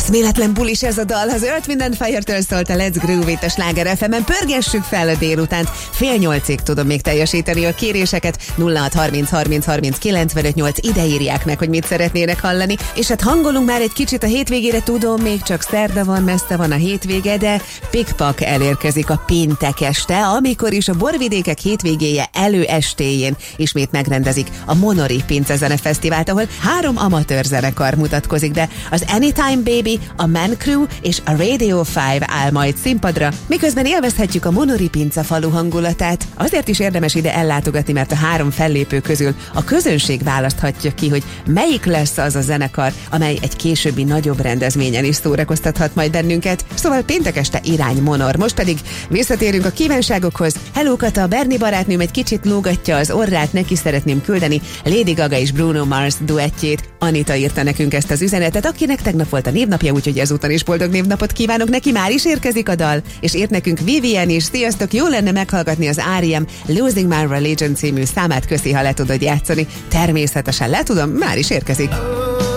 Eszméletlen bulis ez a dal, az Earth, Wind & Fire-től szólt a Let's Groove itt a Sláger FM-en. Pörgessük fel a délutánt, 7:30-ig tudom még teljesíteni a kéréseket, 0630 30 30 95 8, ide írják meg, hogy mit szeretnének hallani, és hát hangolunk már egy kicsit a hétvégére, tudom, még csak szerda van, messze van a hétvége, de pikpak elérkezik a péntek este, amikor is a borvidékek hétvégéje előestéjén ismét megrendezik a Monori Pincezene Fesztivált, ahol 3 amatőr zenekar mutatkozik be, az Anytime Baby, a Man Crew és a Radio 5 áll majd színpadra, miközben élvezhetjük a Monori Pince falu hangulatát. Azért is érdemes ide ellátogatni, mert a 3 fellépő közül a közönség választhatja ki, hogy melyik lesz az a zenekar, amely egy későbbi nagyobb rendezvényen is szórakoztathat majd bennünket. Szóval péntek este irány Monor. Most pedig visszatérünk a kívánságokhoz. Hello Kata, Berni barátnőm egy kicsit lógatja az orrát, neki szeretném küldeni Lady Gaga és Bruno Mars duettjét. Anita írta nekünk ezt az üzenetet, akinek tegnap volt a névnapja, úgyhogy ezúton is boldog névnapot kívánok neki, már is érkezik a dal, és írt nekünk Vivian is. Sziasztok, jó lenne meghallgatni az R.E.M. Losing My Religion című számát, köszi, ha le tudod játszani. Természetesen le tudom, már is érkezik.